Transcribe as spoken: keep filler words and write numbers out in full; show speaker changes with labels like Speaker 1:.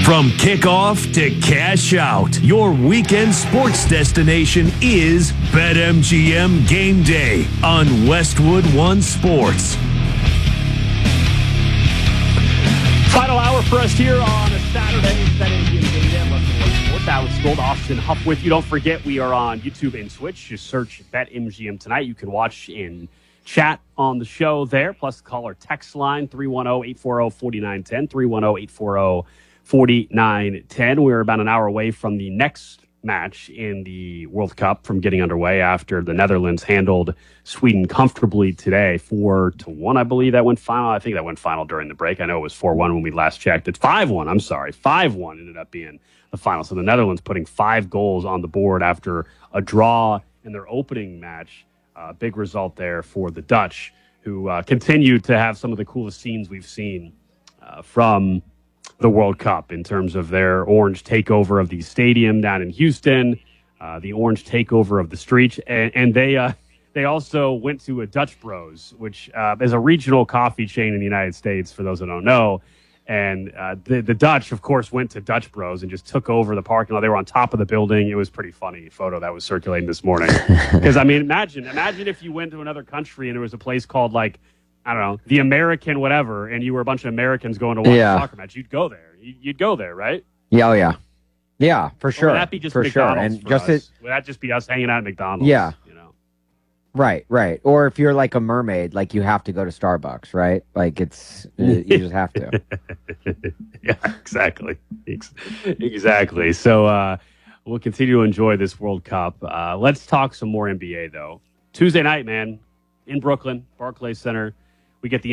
Speaker 1: From kickoff to cash out, your weekend sports destination is BetMGM Game Day on Westwood One Sports.
Speaker 2: Final hour for us here on a Saturday. BetMGM Game Day on Westwood One Sports. Alex Gold, Austin Huff with you. Don't forget, we are on YouTube and Twitch. Just search BetMGM tonight. You can watch in chat on the show there, plus call our text line three one zero, eight four zero, four nine one zero, three one zero, eight four zero, four nine one zero. We're about an hour away from the next match in the World Cup from getting underway after the Netherlands handled Sweden comfortably today, four to one, I believe that went final. I think that went final during the break. I know it was four one when we last checked. It's five one, I'm sorry. five one ended up being the final. So the Netherlands putting five goals on the board after a draw in their opening match. Uh, big result there for the Dutch, who uh, continue to have some of the coolest scenes we've seen uh, from the World Cup in terms of their orange takeover of the stadium down in Houston, uh, the orange takeover of the streets, and, and they uh, they also went to a Dutch Bros, which uh, is a regional coffee chain in the United States, for those that don't know. And uh, the, the Dutch, of course, went to Dutch Bros and just took over the parking lot. They were on top of the building. It was pretty funny photo that was circulating this morning. Because, I mean, imagine, imagine if you went to another country and there was a place called, like, I don't know, the American whatever, and you were a bunch of Americans going to watch
Speaker 3: yeah.
Speaker 2: a soccer match. You'd go there. You'd go there, right?
Speaker 3: Yeah, oh, yeah. Yeah, for sure.
Speaker 2: Or would that be just
Speaker 3: for
Speaker 2: McDonald's
Speaker 3: sure. And
Speaker 2: for
Speaker 3: just
Speaker 2: us?
Speaker 3: it,
Speaker 2: would that just be us hanging out at McDonald's?
Speaker 3: Yeah.
Speaker 2: You know?
Speaker 3: Right, right. Or if you're like a mermaid, like you have to go to Starbucks, right? Like it's, you just have to.
Speaker 2: Yeah, exactly. Exactly. So uh, we'll continue to enjoy this World Cup. Uh, let's talk some more N B A, though. Tuesday night, man, in Brooklyn, Barclays Center. We get the